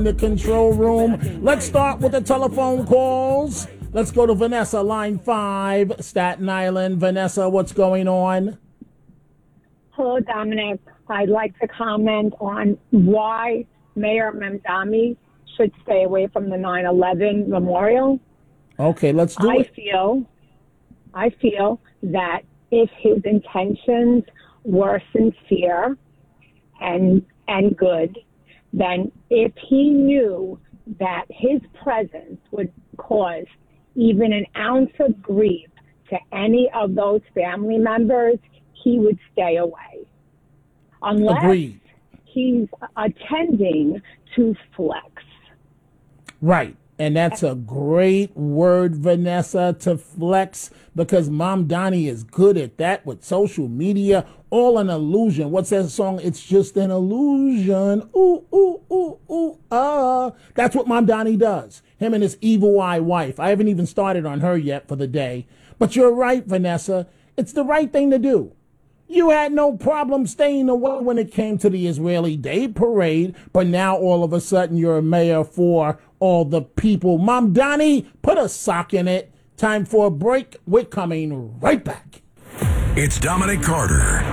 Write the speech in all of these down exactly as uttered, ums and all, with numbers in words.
in the control room. Let's start with the telephone calls. Let's go to Vanessa, line five, Staten Island. Vanessa, what's going on? Hello, Dominic. I'd like to comment on why Mayor Mamdani should stay away from the nine eleven memorial. Okay, let's do I it. feel, I feel that if his intentions were sincere and and good, then if he knew that his presence would cause even an ounce of grief to any of those family members, he would stay away. Unless Agreed. he's attending to flex. Right. And that's a great word, Vanessa, to flex, because Mamdani is good at that with social media. All an illusion. What's that song? It's just an illusion. Ooh, ooh, ooh, ooh, ah. That's what Mamdani does. Him and his evil eye wife. I haven't even started on her yet for the day. But you're right, Vanessa. It's the right thing to do. You had no problem staying away when it came to the Israeli Day Parade, but now all of a sudden you're a mayor for all the people. Mamdani, put a sock in it. Time for a break. We're coming right back. It's Dominic Carter.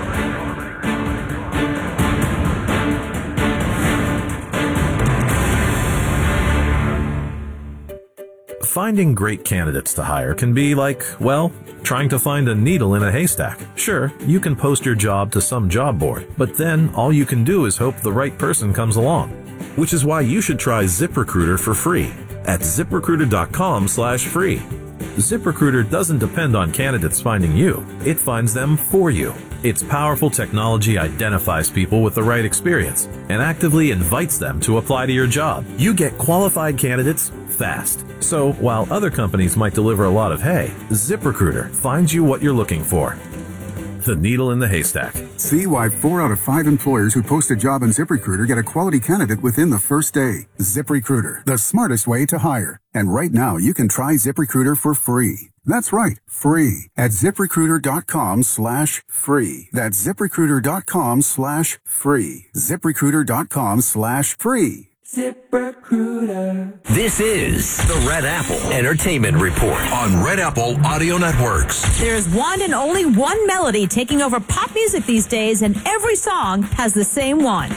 Finding great candidates to hire can be like, well, trying to find a needle in a haystack. Sure, you can post your job to some job board, but then all you can do is hope the right person comes along. Which is why you should try ZipRecruiter for free at ZipRecruiter.com slash free. ZipRecruiter doesn't depend on candidates finding you. It finds them for you. Its powerful technology identifies people with the right experience and actively invites them to apply to your job. You get qualified candidates fast. So while other companies might deliver a lot of hay, ZipRecruiter finds you what you're looking for. The needle in the haystack. See why four out of five employers who post a job on ZipRecruiter get a quality candidate within the first day. ZipRecruiter, the smartest way to hire. And right now, you can try ZipRecruiter for free. That's right, free at ZipRecruiter.com slash free. That's ZipRecruiter.com slash free. ZipRecruiter.com slash free. ZipRecruiter. This is the Red Apple Entertainment Report on Red Apple Audio Networks. There's one and only one melody taking over pop music these days, and every song has the same one.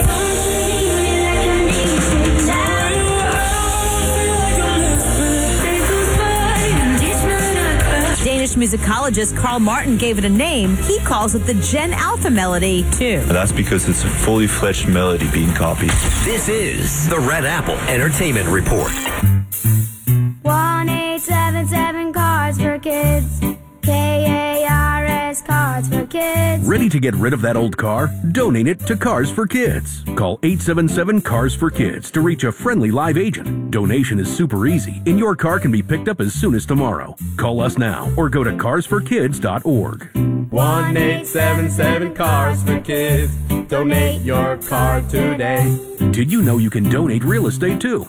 Danish musicologist Carl Martin gave it a name. He calls it the Gen Alpha melody, too. That's because it's a fully fledged melody being copied. This is the Red Apple Entertainment Report. one eight seven seven Cards for Kids. K A R S Cards for Kids. Ready to get rid of that old car? Donate it to Cars for Kids. Call eight seven seven Cars for Kids to reach a friendly live agent. Donation is super easy, and your car can be picked up as soon as tomorrow. Call us now or go to cars for kids dot org. one eight seven seven Cars for Kids. Donate your car today. Did you know you can donate real estate too?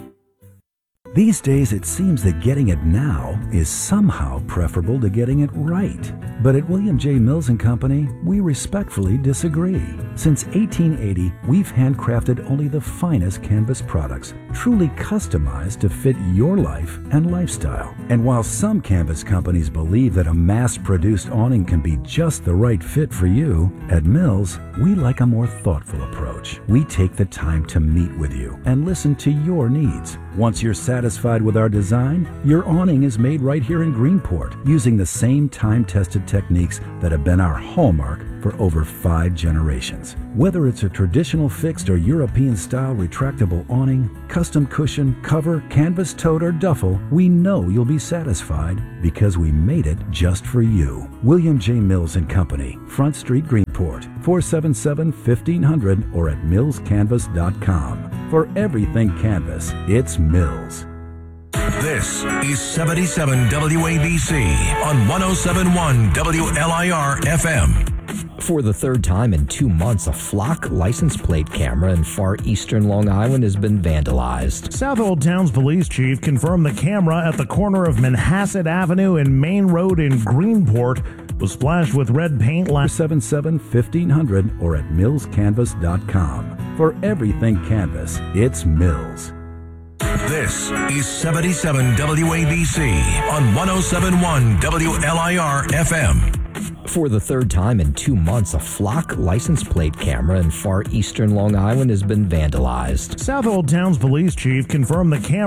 These days, it seems that getting it now is somehow preferable to getting it right. But at William J. Mills and Company, we respectfully disagree. Since eighteen eighty, we've handcrafted only the finest canvas products, truly customized to fit your life and lifestyle. And while some canvas companies believe that a mass-produced awning can be just the right fit for you, at Mills, we like a more thoughtful approach. We take the time to meet with you and listen to your needs. Once you're satisfied with our design, your awning is made right here in Greenport using the same time-tested techniques that have been our hallmark for over five generations. Whether it's a traditional fixed or European-style retractable awning, custom cushion, cover, canvas tote, or duffel, we know you'll be satisfied because we made it just for you. William J. Mills and Company, Front Street, Greenport, four seven seven, fifteen hundred or at mills canvas dot com. For everything canvas, it's Mills. This is seventy-seven W A B C on one oh seven point one W L I R F M. For the third time in two months, a Flock license plate camera in far eastern Long Island has been vandalized. South Old Town's police chief confirmed the camera at the corner of Manhasset Avenue and Main Road in Greenport was splashed with red paint. four seven seven, fifteen hundred or at mills canvas dot com. For everything canvas, it's Mills. This is seventy-seven W A B C on one oh seven point one W L I R F M. For the third time in two months, a Flock license plate camera in far eastern Long Island has been vandalized. South Old Town's police chief confirmed the camera